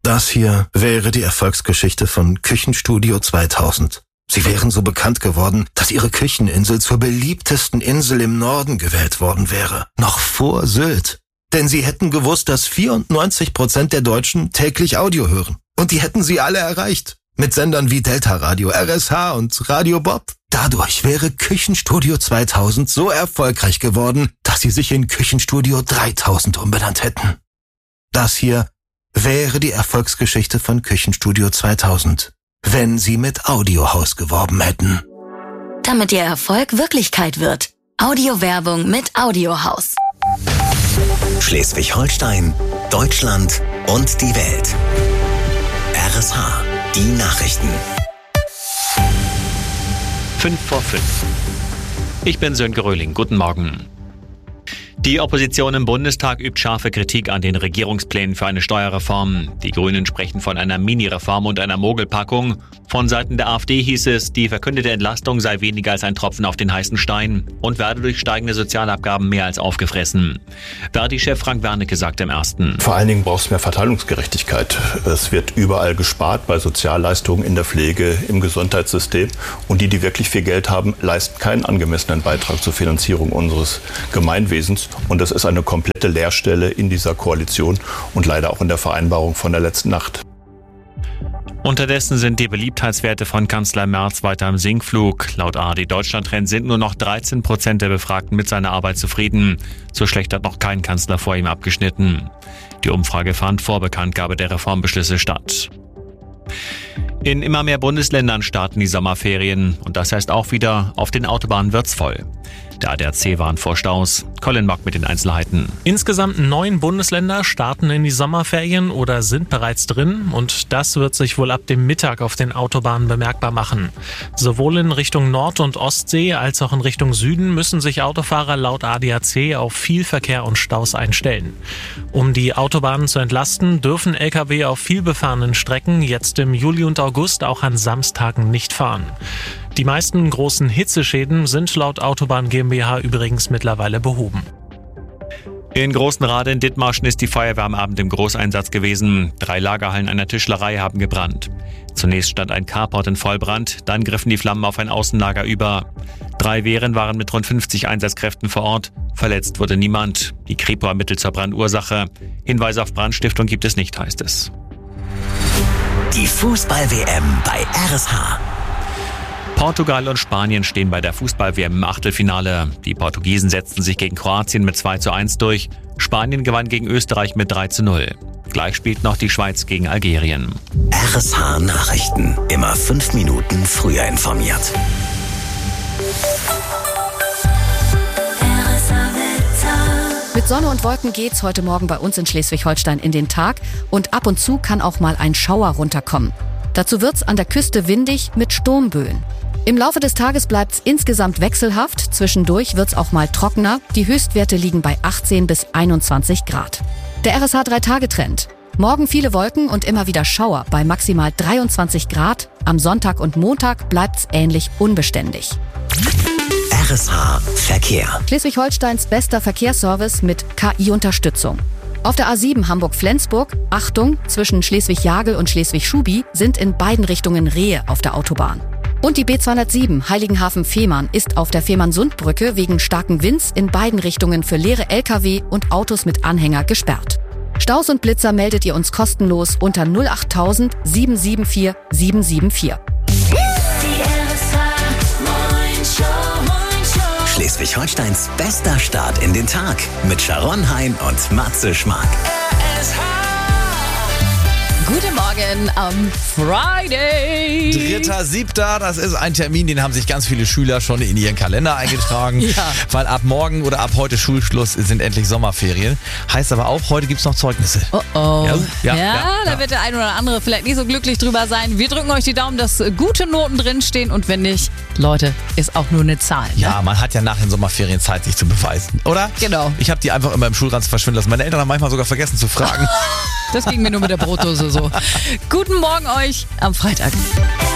Das hier wäre die Erfolgsgeschichte von Küchenstudio 2000. Sie wären so bekannt geworden, dass ihre Kücheninsel zur beliebtesten Insel im Norden gewählt worden wäre. Noch vor Sylt. Denn sie hätten gewusst, dass 94% der Deutschen täglich Audio hören. Und die hätten sie alle erreicht. Mit Sendern wie Delta Radio, RSH und Radio Bob. Dadurch wäre Küchenstudio 2000 so erfolgreich geworden, dass sie sich in Küchenstudio 3000 umbenannt hätten. Das hier wäre die Erfolgsgeschichte von Küchenstudio 2000, wenn sie mit Audiohaus geworben hätten. Damit ihr Erfolg Wirklichkeit wird. Audiowerbung mit Audiohaus. Schleswig-Holstein, Deutschland und die Welt. RSH, die Nachrichten. 5:05. Ich bin Sönke Röhling. Guten Morgen. Die Opposition im Bundestag übt scharfe Kritik an den Regierungsplänen für eine Steuerreform. Die Grünen sprechen von einer Mini-Reform und einer Mogelpackung. Von Seiten der AfD hieß es, die verkündete Entlastung sei weniger als ein Tropfen auf den heißen Stein und werde durch steigende Sozialabgaben mehr als aufgefressen. Verdi-Chef Frank Wernicke sagte im Ersten. Vor allen Dingen braucht es mehr Verteilungsgerechtigkeit. Es wird überall gespart, bei Sozialleistungen, in der Pflege, im Gesundheitssystem. Und die wirklich viel Geld haben, leisten keinen angemessenen Beitrag zur Finanzierung unseres Gemeinwesens. Und das ist eine komplette Leerstelle in dieser Koalition und leider auch in der Vereinbarung von der letzten Nacht. Unterdessen sind die Beliebtheitswerte von Kanzler Merz weiter im Sinkflug. Laut ARD Deutschland-Trend sind nur noch 13% der Befragten mit seiner Arbeit zufrieden. So schlecht hat noch kein Kanzler vor ihm abgeschnitten. Die Umfrage fand vor Bekanntgabe der Reformbeschlüsse statt. In immer mehr Bundesländern starten die Sommerferien. Und das heißt auch wieder, auf den Autobahnen wird's voll. Der ADAC warnt vor Staus. Colin Mock mit den Einzelheiten. Insgesamt 9 Bundesländer starten in die Sommerferien oder sind bereits drin. Und das wird sich wohl ab dem Mittag auf den Autobahnen bemerkbar machen. Sowohl in Richtung Nord- und Ostsee als auch in Richtung Süden müssen sich Autofahrer laut ADAC auf viel Verkehr und Staus einstellen. Um die Autobahnen zu entlasten, dürfen Lkw auf vielbefahrenen Strecken jetzt im Juli und August auch an Samstagen nicht fahren. Die meisten großen Hitzeschäden sind laut Autobahn GmbH übrigens mittlerweile behoben. In Großenrade in Dithmarschen ist die Feuerwehr am Abend im Großeinsatz gewesen. 3 Lagerhallen einer Tischlerei haben gebrannt. Zunächst stand ein Carport in Vollbrand, dann griffen die Flammen auf ein Außenlager über. 3 Wehren waren mit rund 50 Einsatzkräften vor Ort. Verletzt wurde niemand. Die Kripo ermittelt zur Brandursache. Hinweise auf Brandstiftung gibt es nicht, heißt es. Die Fußball-WM bei RSH. Portugal und Spanien stehen bei der Fußball-WM im Achtelfinale. Die Portugiesen setzten sich gegen Kroatien mit 2:1 durch. Spanien gewann gegen Österreich mit 3:0. Gleich spielt noch die Schweiz gegen Algerien. RSH Nachrichten. Immer 5 Minuten früher informiert. Mit Sonne und Wolken geht's heute Morgen bei uns in Schleswig-Holstein in den Tag. Und ab und zu kann auch mal ein Schauer runterkommen. Dazu wird's an der Küste windig mit Sturmböen. Im Laufe des Tages bleibt's insgesamt wechselhaft. Zwischendurch wird's auch mal trockener. Die Höchstwerte liegen bei 18 bis 21 Grad. Der RSH 3-Tage-Trend. Morgen viele Wolken und immer wieder Schauer bei maximal 23 Grad. Am Sonntag und Montag bleibt's ähnlich unbeständig. RSH Verkehr. Schleswig-Holsteins bester Verkehrsservice mit KI-Unterstützung. Auf der A7 Hamburg-Flensburg, Achtung, zwischen Schleswig-Jagel und Schleswig-Schubi sind in beiden Richtungen Rehe auf der Autobahn. Und die B207 Heiligenhafen-Fehmarn ist auf der Fehmarn-Sund-Brücke wegen starken Winds in beiden Richtungen für leere Lkw und Autos mit Anhänger gesperrt. Staus und Blitzer meldet ihr uns kostenlos unter 08000 774 774. Schleswig-Holsteins bester Start in den Tag mit Sharon Hein und Matze Schmark. Guten Morgen am Friday. 3.7., das ist ein Termin, den haben sich ganz viele Schüler schon in ihren Kalender eingetragen. Ja. Weil ab morgen oder ab heute Schulschluss sind endlich Sommerferien. Heißt aber auch, heute gibt es noch Zeugnisse. Oh. Ja, Da wird der ein oder andere vielleicht nicht so glücklich drüber sein. Wir drücken euch die Daumen, dass gute Noten drinstehen. Und wenn nicht, Leute, ist auch nur eine Zahl. Ne? Ja, man hat ja nach den Sommerferien Zeit, sich zu beweisen, oder? Genau. Ich habe die einfach immer im Schulranz verschwinden lassen. Meine Eltern haben manchmal sogar vergessen zu fragen. Das ging mir nur mit der Brotdose so. Guten Morgen euch am Freitag.